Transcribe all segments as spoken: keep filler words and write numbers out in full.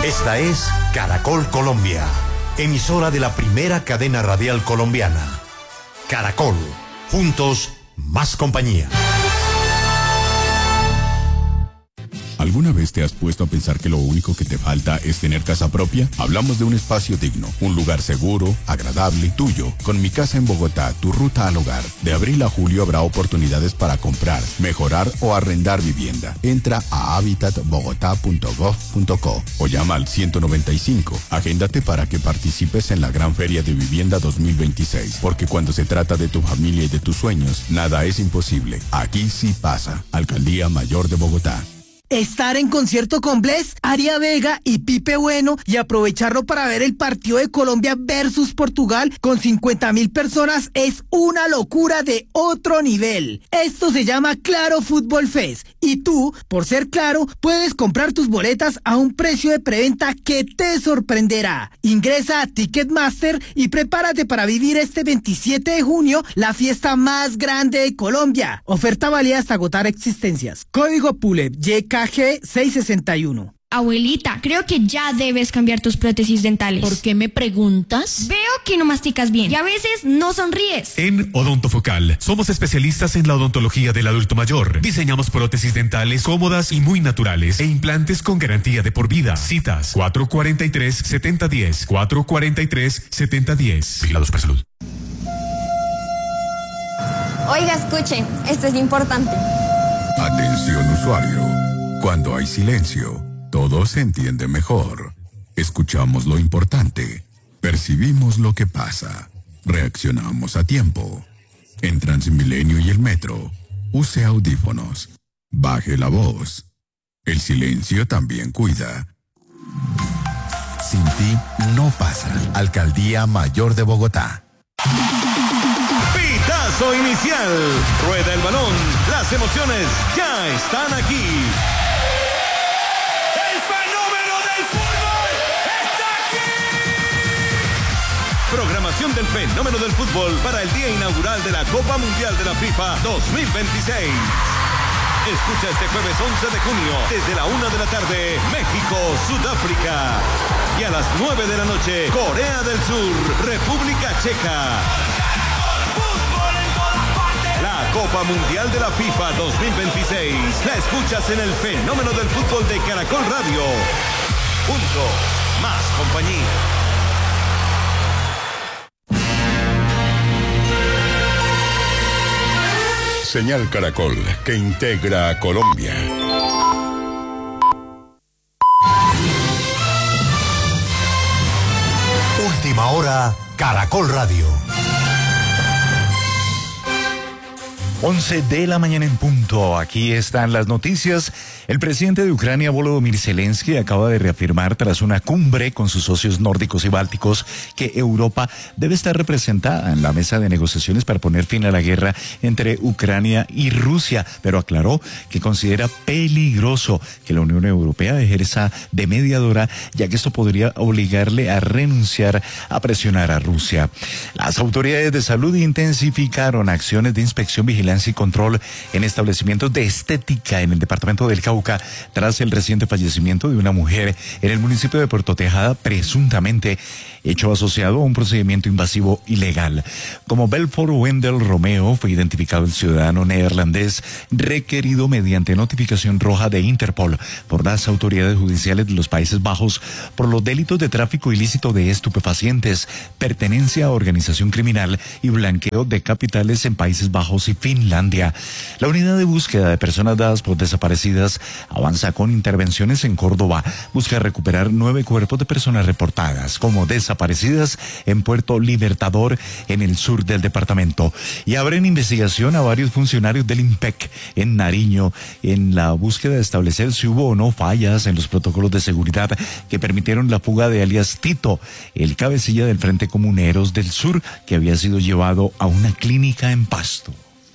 Esta es Caracol Colombia, emisora de la primera cadena radial colombiana. Caracol, juntos, más compañía. ¿Alguna vez te has puesto a pensar que lo único que te falta es tener casa propia? Hablamos de un espacio digno, un lugar seguro, agradable, tuyo. Con Mi Casa en Bogotá, tu ruta al hogar. De abril a julio habrá oportunidades para comprar, mejorar o arrendar vivienda. Entra a habitat bogotá punto gov punto co o llama al ciento noventa y cinco. Agéndate para que participes en la Gran Feria de Vivienda dos mil veintiséis. Porque cuando se trata de tu familia y de tus sueños, nada es imposible. Aquí sí pasa. Alcaldía Mayor de Bogotá. Estar en concierto con Bless, Aria Vega y Pipe Bueno y aprovecharlo para ver el partido de Colombia versus Portugal con cincuenta mil personas es una locura de otro nivel. Esto se llama Claro Fútbol Fest y tú, por ser Claro, puedes comprar tus boletas a un precio de preventa que te sorprenderá. Ingresa a Ticketmaster y prepárate para vivir este veintisiete de junio la fiesta más grande de Colombia. Oferta válida hasta agotar existencias. Código P U L E P Y K G seiscientos sesenta y uno. Abuelita, creo que ya debes cambiar tus prótesis dentales. ¿Por qué me preguntas? Veo que no masticas bien y a veces no sonríes. En Odontofocal somos especialistas en la odontología del adulto mayor. Diseñamos prótesis dentales cómodas y muy naturales e implantes con garantía de por vida. Citas cuatro cuatro tres, siete cero uno cero, cuatro cuatro tres, siete cero uno cero. Vigilados por salud. Oiga, escuche, esto es importante. Atención usuario. Cuando hay silencio, todo se entiende mejor. Escuchamos lo importante, percibimos lo que pasa, reaccionamos a tiempo. En Transmilenio y el metro, use audífonos, baje la voz. El silencio también cuida. Sin ti no pasa. Alcaldía Mayor de Bogotá. Pitazo inicial. Rueda el balón. Las emociones ya están aquí. Programación del fenómeno del fútbol para el día inaugural de la Copa Mundial de la FIFA dos mil veintiséis. Escucha este jueves once de junio desde la una de la tarde México, Sudáfrica. Y a las nueve de la noche Corea del Sur, República Checa. La Copa Mundial de la FIFA dos mil veintiséis la escuchas en el fenómeno del fútbol de Caracol Radio. Punto más compañía. Señal Caracol, que integra a Colombia. Última hora, Caracol Radio. once de la mañana en punto. Aquí están las noticias. El presidente de Ucrania, Volodymyr Zelensky, acaba de reafirmar tras una cumbre con sus socios nórdicos y bálticos que Europa debe estar representada en la mesa de negociaciones para poner fin a la guerra entre Ucrania y Rusia, pero aclaró que considera peligroso que la Unión Europea ejerza de mediadora, ya que esto podría obligarle a renunciar a presionar a Rusia. Las autoridades de salud intensificaron acciones de inspección, vigilancia y control en establecimientos de estética en el departamento del Cauca tras el reciente fallecimiento de una mujer en el municipio de Puerto Tejada, presuntamente hecho asociado a un procedimiento invasivo ilegal. Como Belfort Wendell Romeo, fue identificado el ciudadano neerlandés requerido mediante notificación roja de Interpol por las autoridades judiciales de los Países Bajos por los delitos de tráfico ilícito de estupefacientes, pertenencia a organización criminal y blanqueo de capitales en Países Bajos y Finlandia. La unidad de búsqueda de personas dadas por desaparecidas avanza con intervenciones en Córdoba. Busca recuperar nueve cuerpos de personas reportadas como desaparecidas en Puerto Libertador, en el sur del departamento. Y abren investigación a varios funcionarios del IMPEC en Nariño en la búsqueda de establecer si hubo o no fallas en los protocolos de seguridad que permitieron la fuga de alias Tito, el cabecilla del Frente Comuneros del Sur, que había sido llevado a una clínica en Pasto.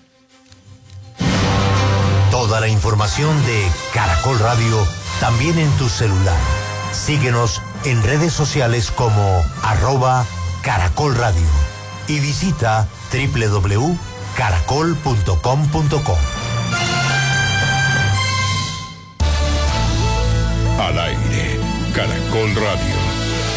Toda la información de Caracol Radio también en tu celular. Síguenos en redes sociales como arroba Caracol Radio y visita doble u doble u doble u punto caracol punto com punto co. Al aire, Caracol Radio.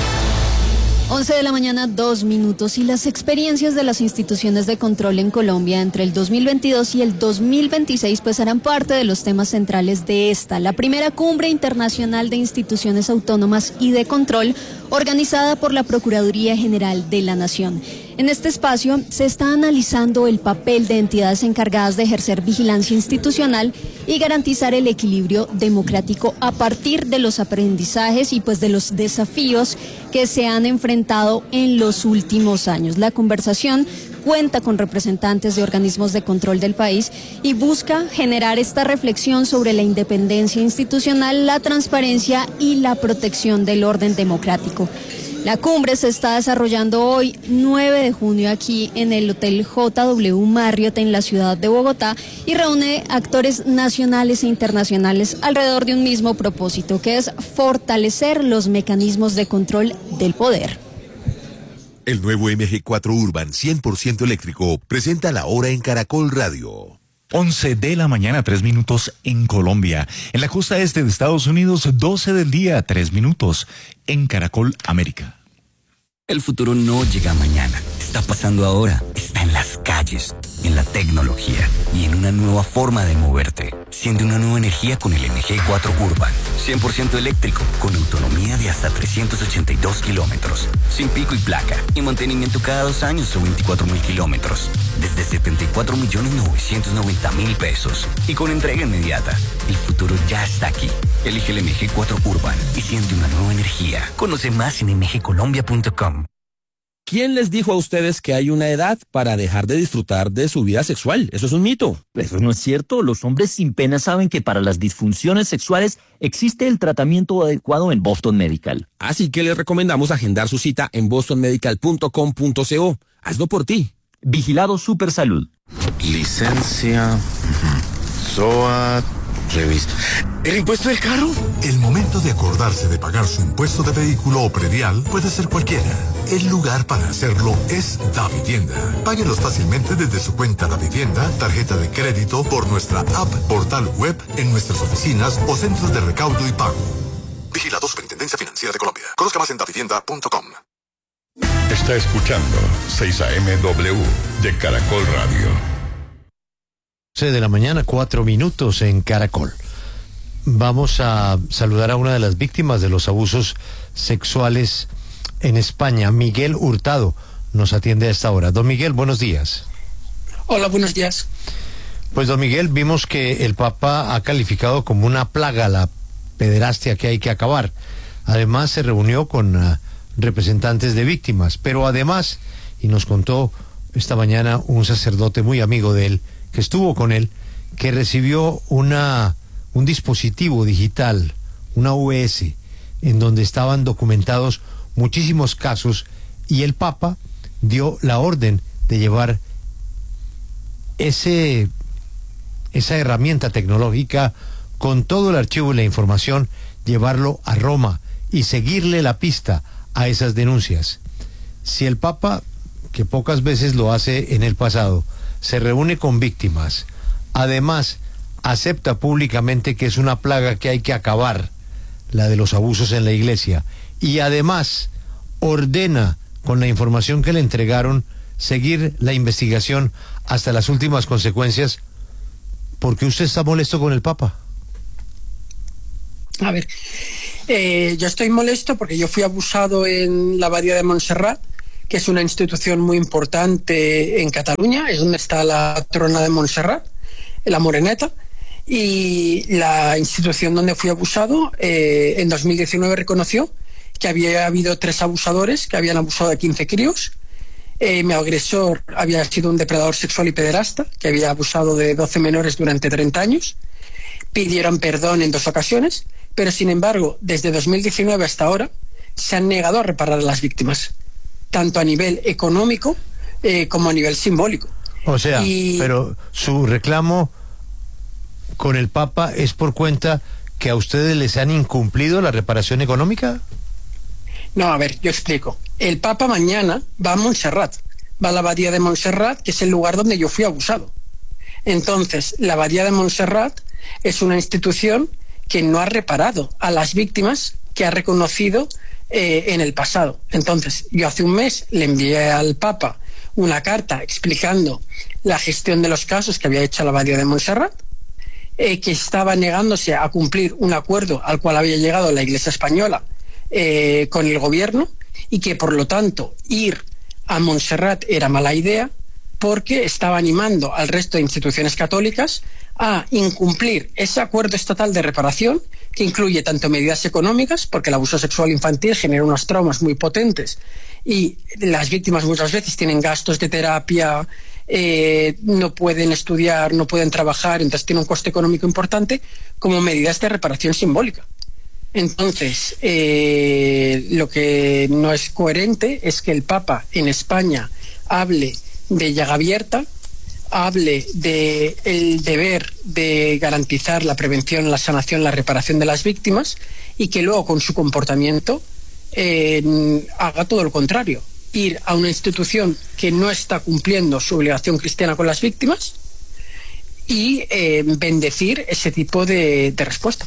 once de la mañana, dos minutos. Y las experiencias de las instituciones de control en Colombia entre el dos mil veintidós y el dos mil veintiséis pues serán parte de los temas centrales de esta, la primera cumbre internacional de instituciones autónomas y de control organizada por la Procuraduría General de la Nación. En este espacio se está analizando el papel de entidades encargadas de ejercer vigilancia institucional y garantizar el equilibrio democrático a partir de los aprendizajes y pues de los desafíos que se han enfrentado en los últimos años. La conversación cuenta con representantes de organismos de control del país y busca generar esta reflexión sobre la independencia institucional, la transparencia y la protección del orden democrático. La cumbre se está desarrollando hoy, nueve de junio, aquí en el Hotel J W Marriott en la ciudad de Bogotá y reúne actores nacionales e internacionales alrededor de un mismo propósito, que es fortalecer los mecanismos de control del poder. El nuevo M G cuatro Urban cien por ciento eléctrico presenta la hora en Caracol Radio. once de la mañana, tres minutos en Colombia. En la costa este de Estados Unidos, doce del día, tres minutos en Caracol América. El futuro no llega mañana, está pasando ahora, está en las calles, en la tecnología y en una nueva forma de moverte. Siente una nueva energía con el M G cuatro Urban, cien por ciento eléctrico, con autonomía de hasta trescientos ochenta y dos kilómetros, sin pico y placa, y mantenimiento cada dos años o veinticuatro mil kilómetros, desde setenta y cuatro millones novecientos noventa mil pesos, y con entrega inmediata. El futuro ya está aquí. Elige el M G cuatro Urban y siente una nueva energía. Conoce más en m g colombia punto com. ¿Quién les dijo a ustedes que hay una edad para dejar de disfrutar de su vida sexual? Eso es un mito. Eso no es cierto. Los hombres sin pena saben que para las disfunciones sexuales existe el tratamiento adecuado en Boston Medical. Así que les recomendamos agendar su cita en boston medical punto com punto co. Hazlo por ti. Vigilado Supersalud. Licencia. Uh-huh. S O A. Revista. ¿El impuesto del carro? El momento de acordarse de pagar su impuesto de vehículo o predial puede ser cualquiera. El lugar para hacerlo es Davivienda. Páguelos fácilmente desde su cuenta Davivienda, tarjeta de crédito, por nuestra app, portal web, en nuestras oficinas o centros de recaudo y pago. Vigilado Superintendencia Financiera de Colombia. Conozca más en davivienda punto com. Está escuchando seis A M W de Caracol Radio. once de la mañana, cuatro minutos en Caracol. Vamos a saludar a una de las víctimas de los abusos sexuales en España. Miguel Hurtado nos atiende a esta hora. Don Miguel, buenos días. Hola, buenos días. Pues don Miguel, vimos que el Papa ha calificado como una plaga la pederastia que hay que acabar. Además se reunió con uh, representantes de víctimas, pero además, y nos contó esta mañana un sacerdote muy amigo de él, que estuvo con él, que recibió una un dispositivo digital, una U S, en donde estaban documentados muchísimos casos, y el Papa dio la orden de llevar ese esa herramienta tecnológica con todo el archivo y la información, llevarlo a Roma y seguirle la pista a esas denuncias. Si el Papa, que pocas veces lo hace en el pasado, se reúne con víctimas, además acepta públicamente que es una plaga que hay que acabar, la de los abusos en la iglesia, y además ordena, con la información que le entregaron, seguir la investigación hasta las últimas consecuencias. ¿Por qué usted está molesto con el Papa? A ver, eh, yo estoy molesto porque yo fui abusado en la Abadía de Montserrat, que es una institución muy importante en Cataluña, es donde está la patrona de Montserrat, la Moreneta, y la institución donde fui abusado eh, en dos mil diecinueve reconoció que había habido tres abusadores que habían abusado de quince críos. Eh, mi agresor había sido un depredador sexual y pederasta que había abusado de doce menores durante treinta años. Pidieron perdón en dos ocasiones, pero sin embargo, desde dos mil diecinueve hasta ahora, se han negado a reparar a las víctimas, tanto a nivel económico eh, como a nivel simbólico. O sea, y... pero su reclamo con el Papa es por cuenta que a ustedes les han incumplido la reparación económica. No, a ver, yo explico. El Papa mañana va a Montserrat, va a la Abadía de Montserrat, que es el lugar donde yo fui abusado. Entonces, la Abadía de Montserrat es una institución que no ha reparado a las víctimas que ha reconocido eh, en el pasado. Entonces, yo hace un mes le envié al Papa una carta explicando la gestión de los casos que había hecho la Abadía de Montserrat, eh, que estaba negándose a cumplir un acuerdo al cual había llegado la Iglesia española eh, con el gobierno, y que por lo tanto ir a Montserrat era mala idea, porque estaba animando al resto de instituciones católicas a incumplir ese acuerdo estatal de reparación, que incluye tanto medidas económicas, porque el abuso sexual infantil genera unos traumas muy potentes y las víctimas muchas veces tienen gastos de terapia, eh, no pueden estudiar, no pueden trabajar, entonces tiene un coste económico importante, como medidas de reparación simbólica. Entonces, eh, lo que no es coherente es que el Papa en España hable de llaga abierta, hable de el deber de garantizar la prevención, la sanación, la reparación de las víctimas, y que luego con su comportamiento eh, haga todo lo contrario, ir a una institución que no está cumpliendo su obligación cristiana con las víctimas y eh, bendecir ese tipo de, de respuesta.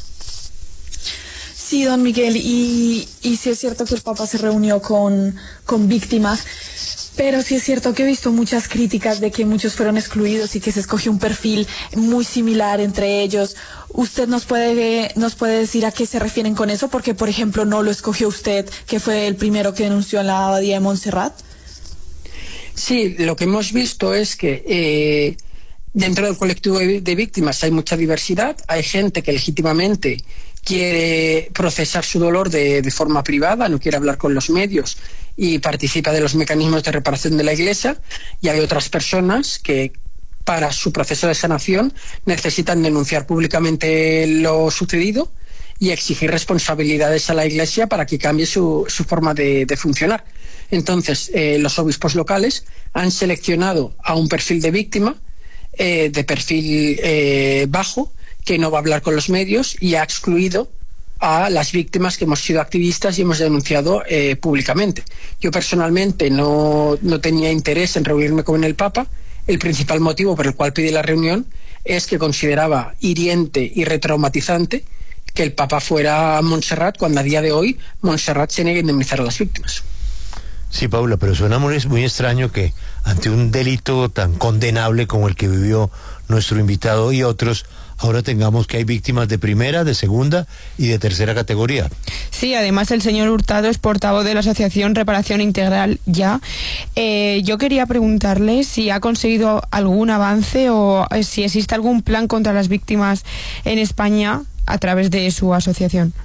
Sí, don Miguel, y, y sí es cierto que el Papa se reunió con, con víctimas, pero sí es cierto que he visto muchas críticas de que muchos fueron excluidos y que se escogió un perfil muy similar entre ellos. ¿Usted nos puede, nos puede decir a qué se refieren con eso? Porque, por ejemplo, no lo escogió usted, que fue el primero que denunció en la Abadía de Montserrat. Sí, lo que hemos visto es que eh, dentro del colectivo de, de víctimas hay mucha diversidad, hay gente que legítimamente quiere procesar su dolor de, de forma privada, no quiere hablar con los medios y participa de los mecanismos de reparación de la Iglesia, y hay otras personas que para su proceso de sanación necesitan denunciar públicamente lo sucedido y exigir responsabilidades a la Iglesia para que cambie su, su forma de, de funcionar. Entonces, eh, los obispos locales han seleccionado a un perfil de víctima, eh, de perfil eh, bajo, que no va a hablar con los medios, y ha excluido a las víctimas que hemos sido activistas y hemos denunciado eh, públicamente. Yo personalmente no, no tenía interés en reunirme con el Papa. El principal motivo por el cual pedí la reunión es que consideraba hiriente y retraumatizante que el Papa fuera a Montserrat cuando a día de hoy Montserrat se niega a indemnizar a las víctimas. Sí, Paula, pero suena muy, muy extraño que ante un delito tan condenable como el que vivió nuestro invitado y otros, ahora tengamos que hay víctimas de primera, de segunda y de tercera categoría. Sí, además el señor Hurtado es portavoz de la Asociación Reparación Integral Ya. Eh, yo quería preguntarle si ha conseguido algún avance o si existe algún plan contra las víctimas en España a través de su asociación.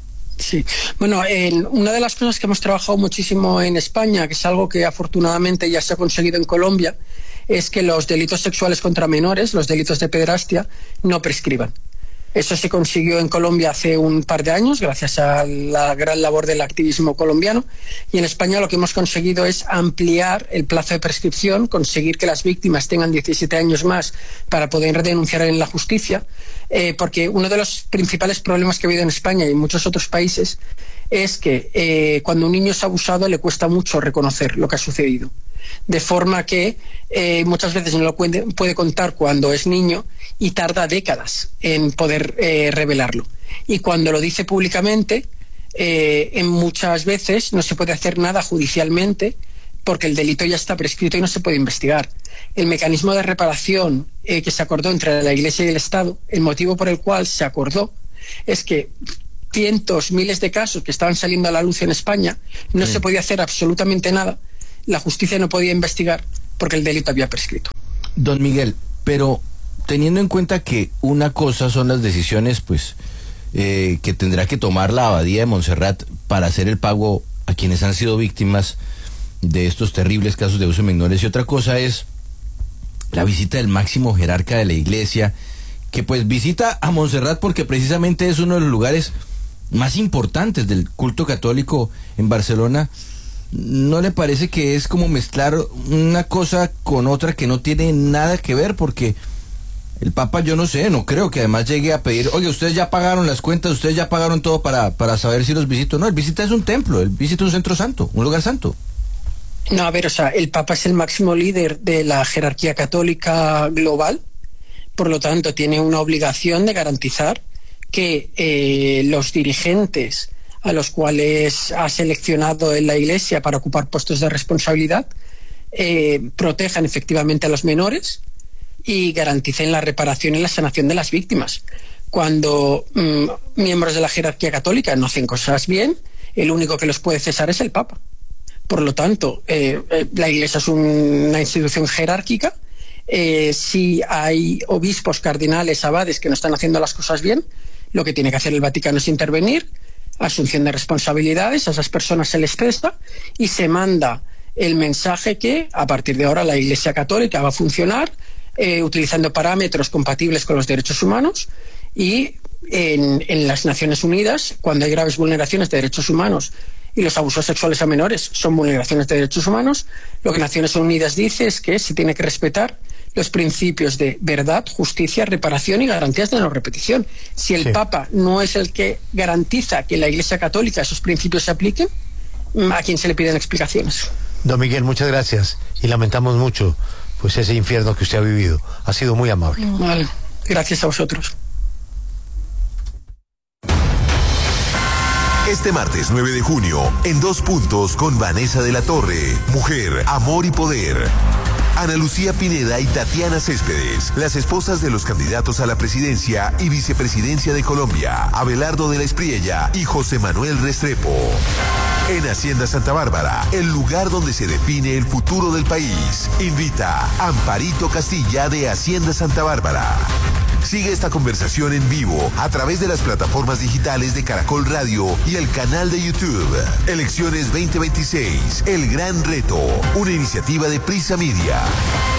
Sí, bueno, eh, una de las cosas que hemos trabajado muchísimo en España, que es algo que afortunadamente ya se ha conseguido en Colombia, es que los delitos sexuales contra menores, los delitos de pederastia, no prescriban. Eso se consiguió en Colombia hace un par de años, gracias a la gran labor del activismo colombiano, y en España lo que hemos conseguido es ampliar el plazo de prescripción, conseguir que las víctimas tengan diecisiete años más para poder denunciar en la justicia, eh, porque uno de los principales problemas que ha habido en España y en muchos otros países es que eh, cuando un niño es abusado le cuesta mucho reconocer lo que ha sucedido. De forma que eh, muchas veces no lo puede, puede contar cuando es niño y tarda décadas en poder eh, revelarlo. Y cuando lo dice públicamente, eh, en muchas veces no se puede hacer nada judicialmente porque el delito ya está prescrito y no se puede investigar. El mecanismo de reparación eh, que se acordó entre la Iglesia y el Estado, el motivo por el cual se acordó es que cientos, miles de casos que estaban saliendo a la luz en España, no sí. se podía hacer absolutamente nada. La justicia no podía investigar porque el delito había prescrito. Don Miguel, pero teniendo en cuenta que una cosa son las decisiones pues eh, que tendrá que tomar la Abadía de Montserrat para hacer el pago a quienes han sido víctimas de estos terribles casos de abuso de menores, y otra cosa es la visita del máximo jerarca de la Iglesia, que pues visita a Montserrat porque precisamente es uno de los lugares más importantes del culto católico en Barcelona. ¿No le parece que es como mezclar una cosa con otra que no tiene nada que ver? Porque el Papa, yo no sé, no creo que además llegue a pedir, oye, ustedes ya pagaron las cuentas, ustedes ya pagaron todo para, para saber si los visito. No, el visita es un templo, el visita un centro santo, un lugar santo. No, a ver, o sea, el Papa es el máximo líder de la jerarquía católica global, por lo tanto tiene una obligación de garantizar que eh, los dirigentes a los cuales ha seleccionado en la Iglesia para ocupar puestos de responsabilidad, eh, protejan efectivamente a los menores y garanticen la reparación y la sanación de las víctimas. Cuando mmm, miembros de la jerarquía católica no hacen cosas bien, el único que los puede cesar es el Papa. Por lo tanto, eh, eh, la Iglesia es un, una institución jerárquica. Eh, si hay obispos, cardinales, abades que no están haciendo las cosas bien, lo que tiene que hacer el Vaticano es intervenir, asunción de responsabilidades, a esas personas se les cesa y se manda el mensaje que a partir de ahora la Iglesia Católica va a funcionar eh, utilizando parámetros compatibles con los derechos humanos y en, en las Naciones Unidas, cuando hay graves vulneraciones de derechos humanos y los abusos sexuales a menores son vulneraciones de derechos humanos, lo que Naciones Unidas dice es que se tiene que respetar los principios de verdad, justicia, reparación y garantías de no repetición. Si el sí. Papa no es el que garantiza que en la Iglesia Católica esos principios se apliquen, ¿a quién se le piden explicaciones? Don Miguel, muchas gracias y lamentamos mucho pues ese infierno que usted ha vivido. Ha sido muy amable. Vale, gracias a vosotros. Este martes nueve de junio, en Dos Puntos con Vanessa de la Torre, Mujer, Amor y Poder. Ana Lucía Pineda y Tatiana Céspedes, las esposas de los candidatos a la presidencia y vicepresidencia de Colombia, Abelardo de la Espriella y José Manuel Restrepo. En Hacienda Santa Bárbara, el lugar donde se define el futuro del país. Invita Amparito Castilla de Hacienda Santa Bárbara. Sigue esta conversación en vivo a través de las plataformas digitales de Caracol Radio y el canal de YouTube. Elecciones veinte veintiséis, El Gran Reto, una iniciativa de Prisa Media.